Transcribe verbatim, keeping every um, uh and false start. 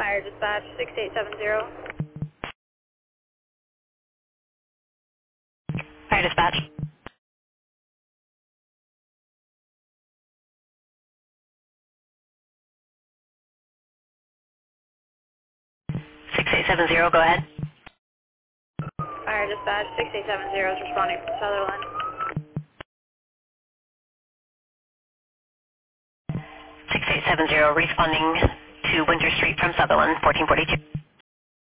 Fire Dispatch six eight seven zero. Fire Dispatch. six eight seven zero, go ahead. Fire Dispatch six eight seven zero is responding from Sutherland. six eight seven zero responding to Winter Street from Sutherland, fourteen forty-two.